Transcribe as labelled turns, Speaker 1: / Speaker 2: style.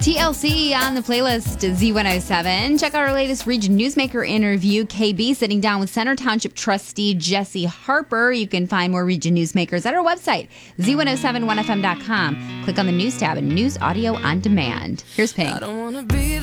Speaker 1: TLC on the playlist, Z107. Check out our latest Region Newsmaker interview. KB sitting down with Center Township trustee Jesse Harper. You can find more Region Newsmakers at our website, Z1071FM.com. Click on the News tab and News Audio on Demand. Here's Pink.